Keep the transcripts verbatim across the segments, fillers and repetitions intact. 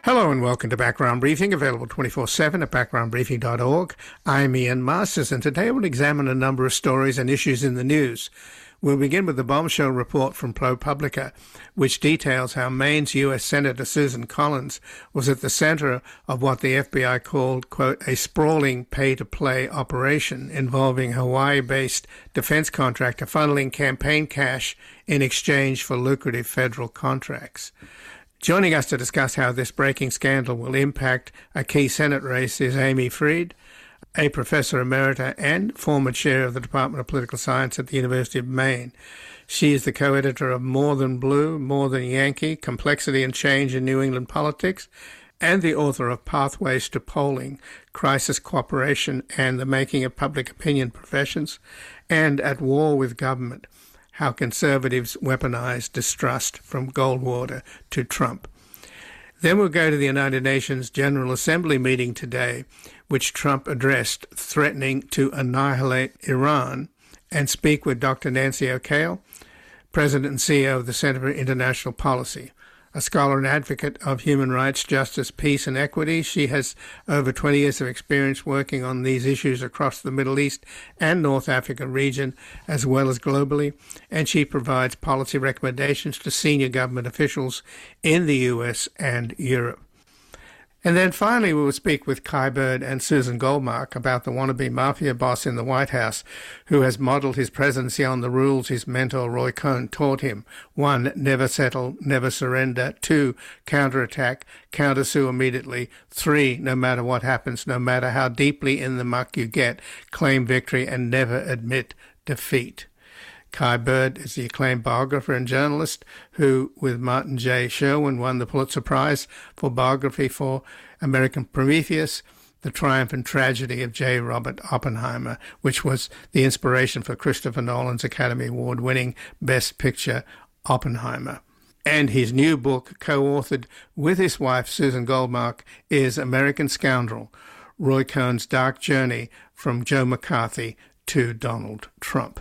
Hello and welcome to Background Briefing, available twenty-four seven at background briefing dot org. I'm Ian Masters, and today we'll examine a number of stories and issues in the news. We'll begin with the bombshell report from ProPublica, which details how Maine's U S Senator Susan Collins was at the center of what the F B I called, quote, a sprawling pay-to-play operation involving Hawaii-based defense contractor funneling campaign cash in exchange for lucrative federal contracts. Joining us to discuss how this breaking scandal will impact a key Senate race is Amy Fried, a professor emerita and former chair of the Department of Political Science at the University of Maine. She is the co-editor of More Than Blue, More Than Yankee, Complexity and Change in New England Politics, and the author of Pathways to Polling, Crisis Cooperation and the Making of Public Opinion Professions, and At War with Government, How Conservatives Weaponize Distrust from Goldwater to Trump. Then we'll go to the United Nations General Assembly meeting today, which Trump addressed, threatening to annihilate Iran, and speak with Doctor Nancy O'Kale, President and C E O of the Center for International Policy. A scholar and advocate of human rights, justice, peace, and equity, she has over twenty years of experience working on these issues across the Middle East and North Africa region, as well as globally, and she provides policy recommendations to senior government officials in the U S and Europe. And then finally, we will speak with Kai Bird and Susan Goldmark about the wannabe mafia boss in the White House who has modeled his presidency on the rules his mentor Roy Cohn taught him. One, never settle, never surrender. Two, counterattack, countersue immediately. Three, no matter what happens, no matter how deeply in the muck you get, claim victory and never admit defeat. Kai Bird is the acclaimed biographer and journalist who, with Martin J. Sherwin, won the Pulitzer Prize for biography for American Prometheus, The Triumph and Tragedy of J. Robert Oppenheimer, which was the inspiration for Christopher Nolan's Academy Award-winning Best Picture, Oppenheimer. And his new book, co-authored with his wife, Susan Goldmark, is American Scoundrel, Roy Cohn's Dark Journey from Joe McCarthy to Donald Trump.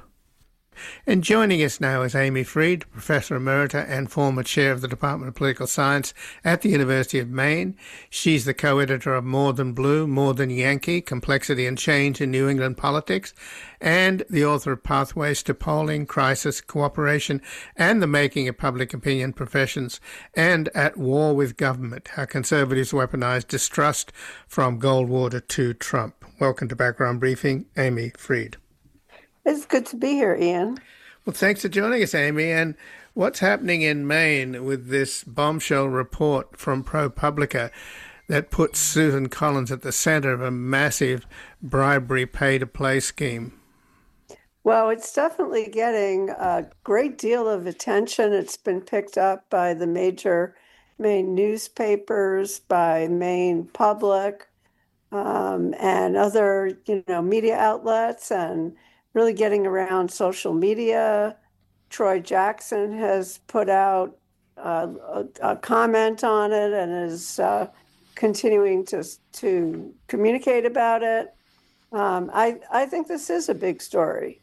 And joining us now is Amy Fried, Professor Emerita and former Chair of the Department of Political Science at the University of Maine. She's the co-editor of More Than Blue, More Than Yankee, Complexity and Change in New England Politics, and the author of Pathways to Polling, Crisis, Cooperation, and the Making of Public Opinion Professions, and At War with Government, How Conservatives Weaponize Distrust from Goldwater to Trump. Welcome to Background Briefing, Amy Fried. It's good to be here, Ian. Well, thanks for joining us, Amy. And what's happening in Maine with this bombshell report from ProPublica that puts Susan Collins at the center of a massive bribery pay-to-play scheme? Well, it's definitely getting a great deal of attention. It's been picked up by the major Maine newspapers, by Maine Public, um, and other, you know, media outlets, and really getting around social media. Troy Jackson has put out uh, a, a comment on it and is uh, continuing to to communicate about it. Um, I, I think this is a big story.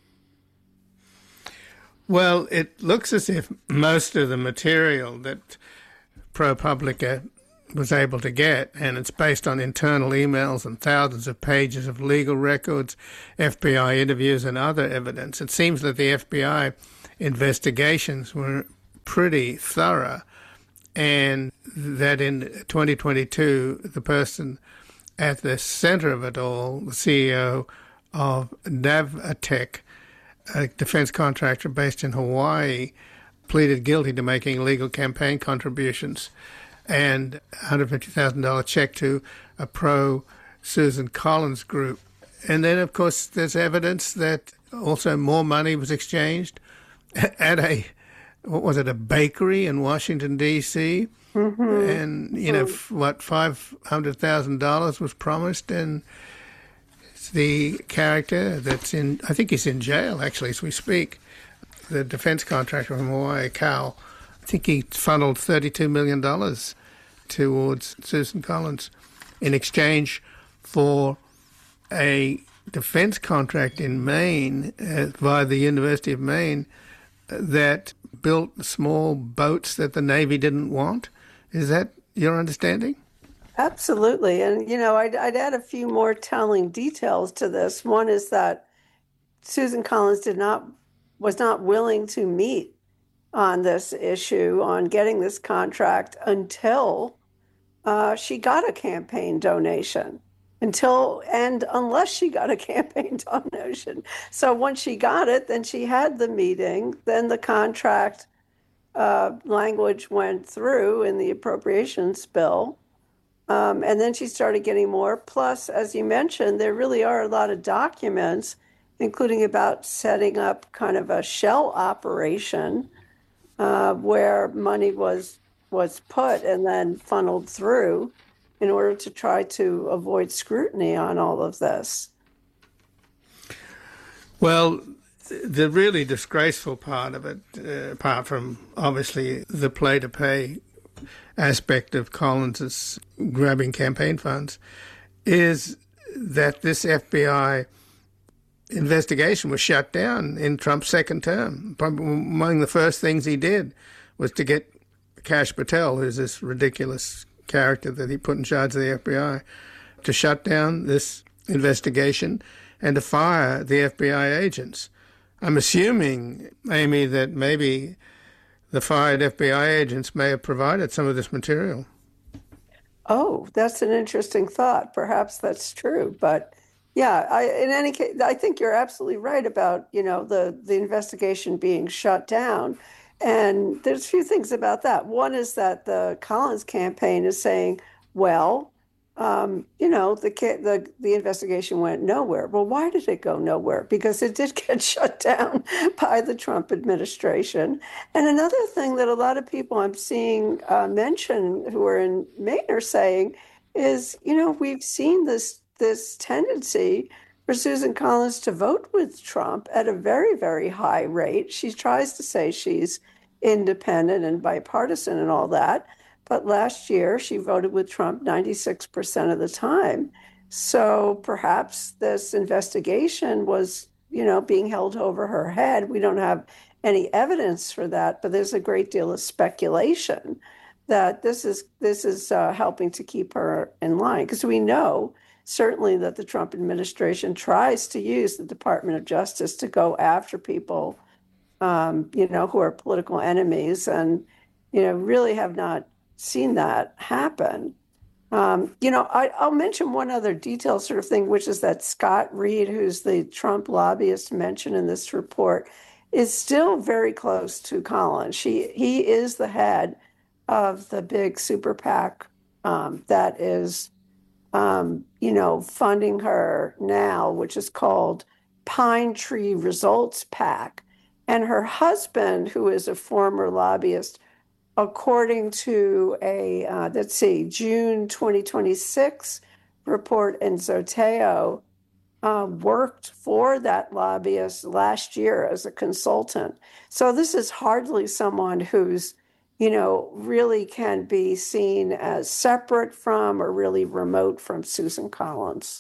Well, it looks as if most of the material that ProPublica was able to get, and it's based on internal emails and thousands of pages of legal records, F B I interviews and other evidence. It seems that the F B I investigations were pretty thorough, and that in twenty twenty-two, the person at the center of it all, the C E O of Navatech, a defense contractor based in Hawaii, pleaded guilty to making illegal campaign contributions and a one hundred fifty thousand dollars check to a pro-Susan Collins group. And then, of course, there's evidence that also more money was exchanged at a, what was it, a bakery in Washington, D C Mm-hmm. And, you know, mm-hmm. what, five hundred thousand dollars was promised, and the character that's in, I think he's in jail, actually, as we speak, the defense contractor from Hawaii, Cal, I think he funneled thirty-two million dollars towards Susan Collins in exchange for a defense contract in Maine uh, via the University of Maine uh, that built small boats that the Navy didn't want. Is that your understanding? Absolutely. And, you know, I'd, I'd add a few more telling details to this. One is that Susan Collins did not, was not willing to meet on this issue, on getting this contract until uh, she got a campaign donation. Until and unless she got a campaign donation. So once she got it, then she had the meeting, then the contract uh, language went through in the appropriations bill. Um, and then she started getting more. Plus, as you mentioned, there really are a lot of documents, including about setting up kind of a shell operation uh, where money was was put and then funneled through in order to try to avoid scrutiny on all of this. Well, the really disgraceful part of it, uh, apart from obviously the play to pay aspect of Collins's grabbing campaign funds, is that this F B I investigation was shut down in Trump's second term. Probably among the first things he did was to get Kash Patel, who's this ridiculous character that he put in charge of the F B I, to shut down this investigation and to fire the F B I agents. I'm assuming, Amy, that maybe the fired F B I agents may have provided some of this material. Oh, that's an interesting thought. Perhaps that's true. But yeah, I, in any case, I think you're absolutely right about, you know, the, the investigation being shut down. And there's a few things about that. One is that the Collins campaign is saying, well, um, you know, the, the the investigation went nowhere. Well, why did it go nowhere? Because it did get shut down by the Trump administration. And another thing that a lot of people I'm seeing uh, mention who are in Maine are saying is, you know, we've seen this this tendency for Susan Collins to vote with Trump at a very, very high rate. She tries to say she's independent and bipartisan and all that. But last year, she voted with Trump ninety-six percent of the time. So perhaps this investigation was, you know, being held over her head. We don't have any evidence for that, but there's a great deal of speculation that this is this is uh, helping to keep her in line. Because we know certainly that the Trump administration tries to use the Department of Justice to go after people, um, you know, who are political enemies and, you know, really have not seen that happen. Um, you know, I, I'll mention one other detail sort of thing, which is that Scott Reed, who's the Trump lobbyist mentioned in this report, is still very close to Collins. She, he is the head of the big super PAC um, that is, um, you know, funding her now, which is called Pine Tree Results PAC. And her husband, who is a former lobbyist, according to a, uh, let's see, June twenty twenty-six report in Zoteo, uh, worked for that lobbyist last year as a consultant. So this is hardly someone who's, you know, really can be seen as separate from or really remote from Susan Collins.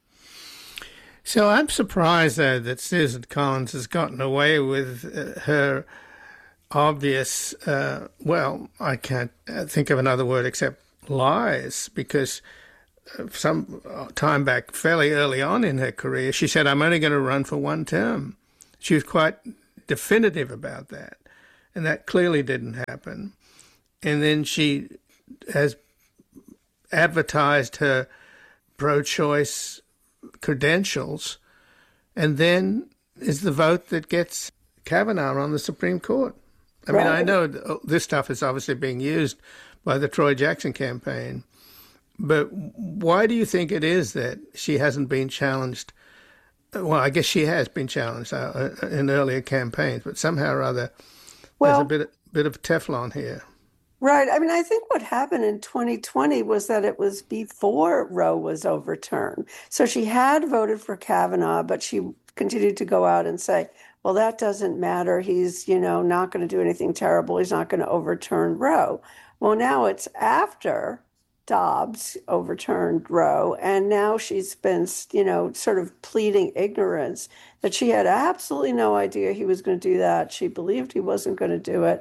So I'm surprised, though, that Susan Collins has gotten away with uh, her obvious, uh, well, I can't think of another word except lies, because some time back, fairly early on in her career, she said, I'm only going to run for one term. She was quite definitive about that, and that clearly didn't happen. And then she has advertised her pro-choice credentials, and then is the vote that gets Kavanaugh on the Supreme Court. I mean, right. I know this stuff is obviously being used by the Troy Jackson campaign, but why do you think it is that she hasn't been challenged? Well, I guess she has been challenged uh, in earlier campaigns, but somehow or other, well, there's a bit, bit of Teflon here. Right. I mean, I think what happened in twenty twenty was that it was before Roe was overturned. So she had voted for Kavanaugh, but she continued to go out and say, well, that doesn't matter. He's, you know, not going to do anything terrible. He's not going to overturn Roe. Well, now it's after Dobbs overturned Roe, and now she's been, you know, sort of pleading ignorance that she had absolutely no idea he was going to do that. She believed he wasn't going to do it.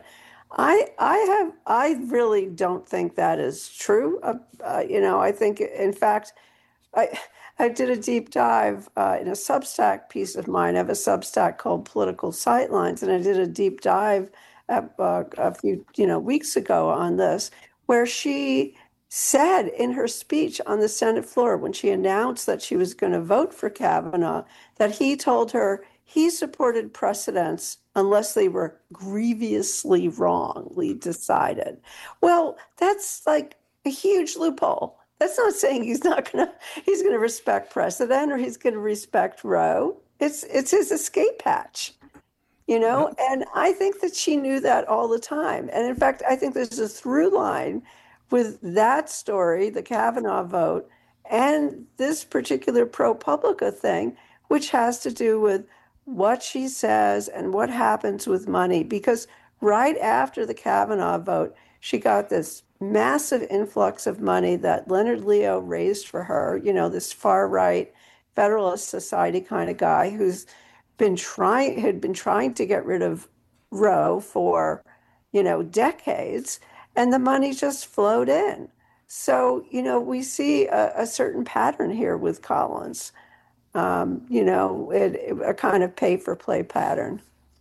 I I have I really don't think that is true. Uh, uh, you know, I think in fact I I did a deep dive uh, in a Substack piece of mine. I have a Substack called Political Sightlines, and I did a deep dive uh, uh, a few you know weeks ago on this, where she said in her speech on the Senate floor when she announced that she was going to vote for Kavanaugh that he told her he supported precedents unless they were grievously wrongly decided. Well, that's like a huge loophole. That's not saying he's not gonna he's gonna respect precedent or he's gonna respect Roe. It's it's his escape hatch, you know? And I think that she knew that all the time. And in fact, I think there's a through line with that story, the Kavanaugh vote, and this particular ProPublica thing, which has to do with what she says and what happens with money. Because right after the Kavanaugh vote, she got this massive influx of money that Leonard Leo raised for her, you know, this far right Federalist Society kind of guy who's been trying had been trying to get rid of Roe for, you know, decades, and the money just flowed in. So, you know, we see a, a certain pattern here with Collins, um, you know, it, it, a kind of pay for play pattern.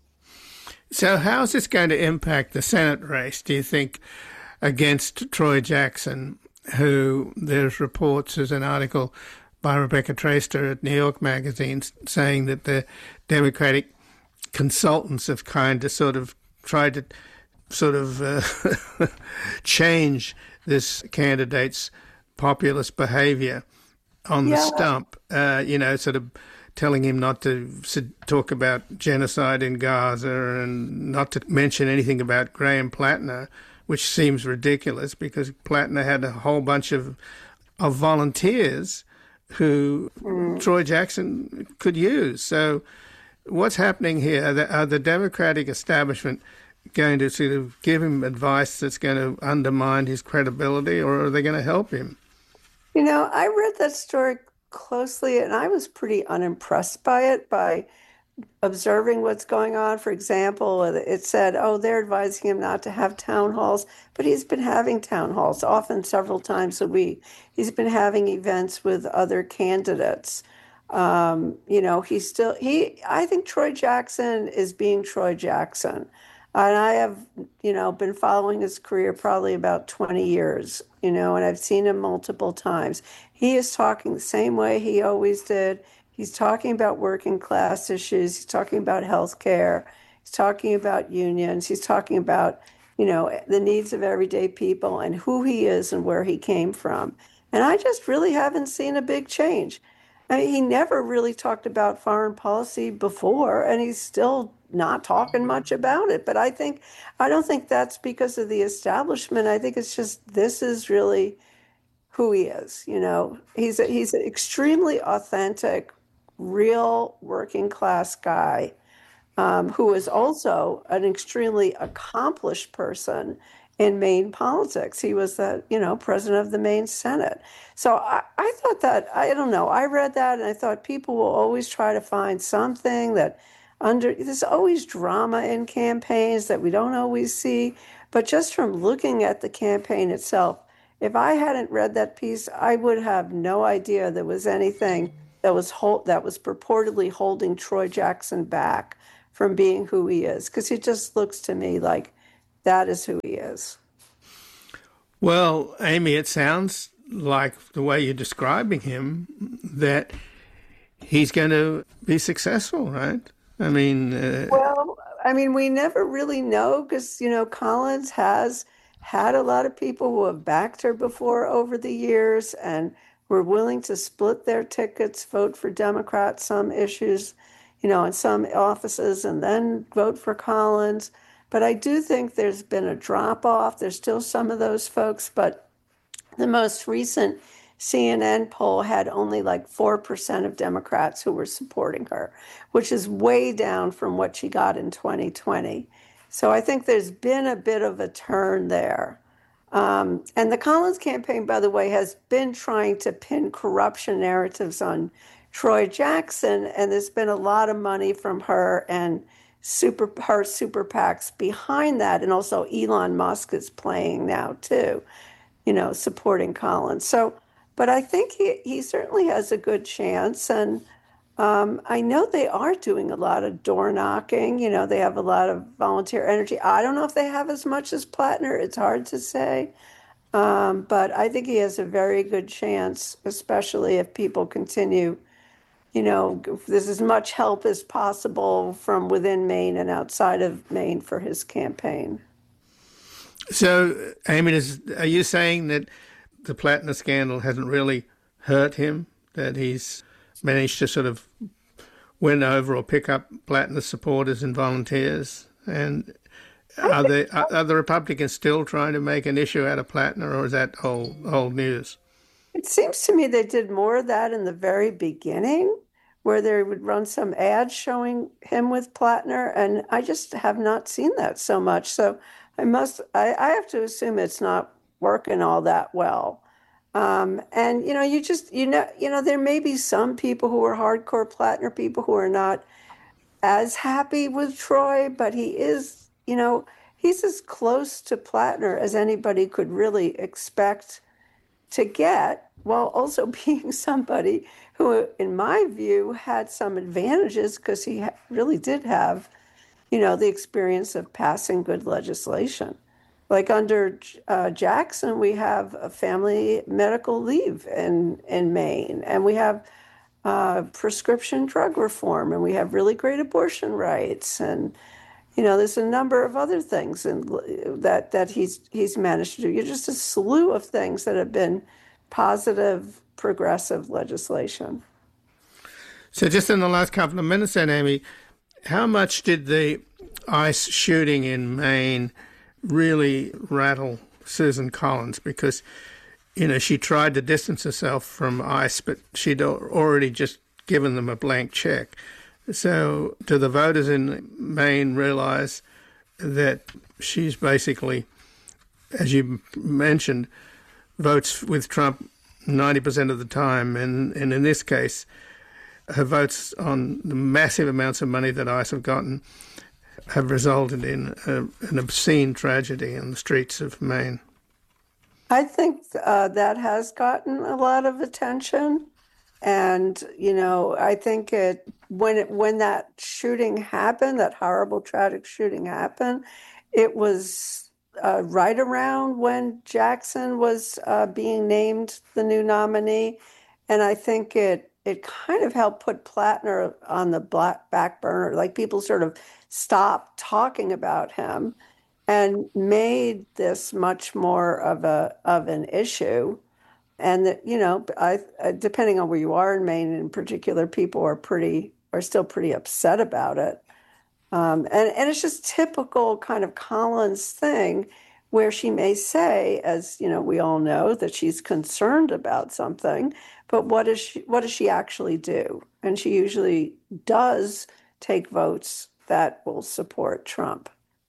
So how's this going to impact the Senate race, do you think, against Troy Jackson, who there's reports, there's an article by Rebecca Traister at New York Magazine saying that the Democratic consultants have kind of sort of tried to sort of uh, change this candidate's populist behavior on the Yeah. stump, uh, you know, sort of telling him not to talk about genocide in Gaza and not to mention anything about Graham Plattner, which seems ridiculous because Plattner had a whole bunch of of volunteers who mm. Troy Jackson could use. So what's happening here? Are the, are the Democratic establishment going to sort of give him advice that's going to undermine his credibility, or are they going to help him? You know, I read that story closely and I was pretty unimpressed by it, by observing what's going on. For example, it said, oh, they're advising him not to have town halls, but he's been having town halls often several times a week. He's been having events with other candidates. Um, you know, he's still, he, I think Troy Jackson is being Troy Jackson. And I have, you know, been following his career probably about twenty years, you know, and I've seen him multiple times. He is talking the same way he always did. He's talking about working class issues. He's talking about health care. He's talking about unions. He's talking about, you know, the needs of everyday people and who he is and where he came from. And I just really haven't seen a big change. I mean, he never really talked about foreign policy before, and he's still not talking much about it. But I think, I don't think that's because of the establishment. I think it's just, this is really who he is. You know, he's a, he's an extremely authentic, real working class guy um, who is also an extremely accomplished person in Maine politics. He was the, you know, president of the Maine Senate. So I, I thought that, I don't know, I read that and I thought people will always try to find something that under, there's always drama in campaigns that we don't always see. But just from looking at the campaign itself, if I hadn't read that piece, I would have no idea there was anything that was hold, that was purportedly holding Troy Jackson back from being who he is. Because he just looks to me like that is who he is. Well, Amy, it sounds like the way you're describing him, that he's going to be successful, right? I mean... Uh... Well, I mean, we never really know because, you know, Collins has had a lot of people who have backed her before over the years and were willing to split their tickets, vote for Democrats, some issues, you know, in some offices, and then vote for Collins. But I do think there's been a drop off. There's still some of those folks, but the most recent C N N poll had only like four percent of Democrats who were supporting her, which is way down from what she got in twenty twenty. So I think there's been a bit of a turn there. Um, and the Collins campaign, by the way, has been trying to pin corruption narratives on Troy Jackson, and there's been a lot of money from her and super her super PACs behind that, and also Elon Musk is playing now too, you know, supporting Collins. So, but I think he he certainly has a good chance, and um, I know they are doing a lot of door knocking. You know, they have a lot of volunteer energy. I don't know if they have as much as Plattner. It's hard to say. Um, but I think he has a very good chance, especially if people continue, you know, there's as much help as possible from within Maine and outside of Maine for his campaign. So, Amy, is, are you saying that the Plattner scandal hasn't really hurt him, that he's managed to sort of win over or pick up Plattner supporters and volunteers? And are the are, are the Republicans still trying to make an issue out of Plattner, or is that old old news? It seems to me they did more of that in the very beginning, where they would run some ads showing him with Plattner, and I just have not seen that so much. So I must, I, I have to assume it's not working all that well. Um, and you know, you just, you know, you know, there may be some people who are hardcore Plattner people who are not as happy with Troy, but he is, you know, he's as close to Plattner as anybody could really expect to get, while also being somebody who, in my view, had some advantages because he really did have, you know, the experience of passing good legislation. Like under uh, Jackson, we have a family medical leave in, in Maine, and we have uh, prescription drug reform, and we have really great abortion rights, and you know, there's a number of other things in, that that he's he's managed to do. You're just a slew of things that have been positive, progressive legislation. So, just in the last couple of minutes, then, Amy, how much did the ICE shooting in Maine really rattle Susan Collins? Because, you know, she tried to distance herself from ICE, but she'd already just given them a blank check. So do the voters in Maine realize that she's basically, as you mentioned, votes with Trump ninety percent of the time, and, and in this case, her votes on the massive amounts of money that ICE have gotten have resulted in a, an obscene tragedy in the streets of Maine? I think uh, that has gotten a lot of attention. And, you know, I think it when it when that shooting happened, that horrible, tragic shooting happened, it was uh, right around when Jackson was uh, being named the new nominee. And I think it it kind of helped put Plattner on the black back burner. Like people sort of stopped talking about him and made this much more of a of an issue. And that, you know, I, depending on where you are in Maine in particular, people are pretty are still pretty upset about it. Um, and, and it's just typical kind of Collins thing where she may say, as you know, we all know, that she's concerned about something, but what does she what does she actually do? And she usually does take votes that will support Trump.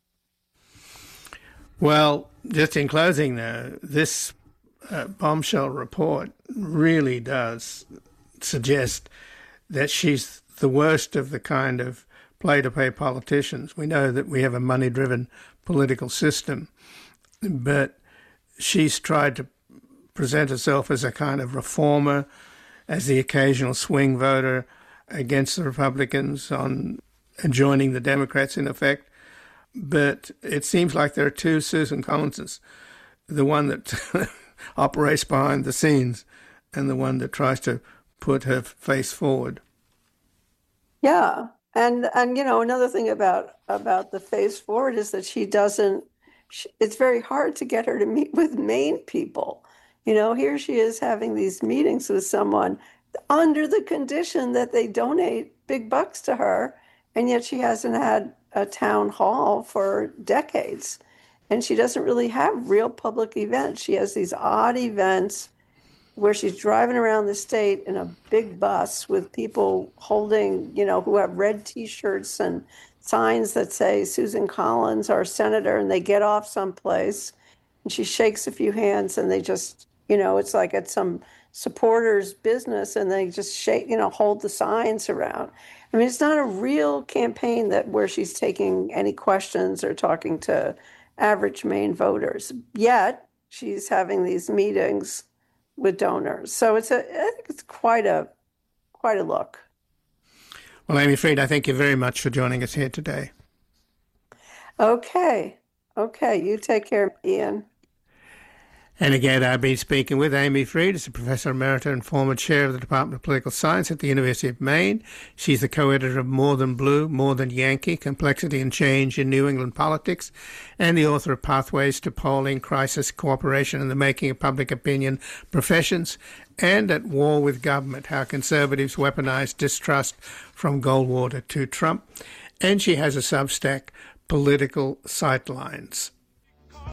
Well, just in closing, though, this uh, bombshell report really does suggest that she's the worst of the kind of play-to-pay politicians. We know that we have a money-driven political system, but she's tried to present herself as a kind of reformer, as the occasional swing voter against the Republicans on joining the Democrats, in effect. But it seems like there are two Susan Collinses, the one that operates behind the scenes and the one that tries to put her face forward. Yeah. And, and you know, another thing about, about the face forward is that she doesn't, she, it's very hard to get her to meet with Maine people. You know, here she is having these meetings with someone under the condition that they donate big bucks to her, and yet she hasn't had a town hall for decades. And she doesn't really have real public events. She has these odd events where she's driving around the state in a big bus with people holding, you know, who have red T-shirts and signs that say Susan Collins, our senator, and they get off someplace and she shakes a few hands and they just, you know, it's like at some supporters business and they just shake, you know, hold the signs around. I I mean, it's not a real campaign that where she's taking any questions or talking to average Maine voters. Yet she's having these meetings with donors. So it's a, I think it's quite a, quite a look. Well, Amy Fried, I thank you very much for joining us here today. Okay. Okay. You take care, Ian. And again, I've been speaking with Amy Fried, as a Professor Emerita and former Chair of the Department of Political Science at the University of Maine. She's the co-editor of More Than Blue, More Than Yankee, Complexity and Change in New England Politics, and the author of Pathways to Polling, Crisis, Cooperation, and the Making of Public Opinion Professions, and At War with Government, How Conservatives Weaponize Distrust from Goldwater to Trump. And she has a Substack, Political Sightlines.